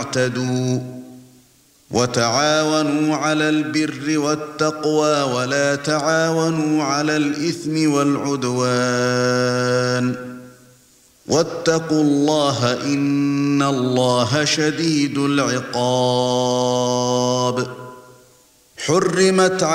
واعتدوا وتعاونوا على البر والتقوى ولا تعاونوا على الإثم والعدوان واتقوا الله إن الله شديد العقاب. حرمت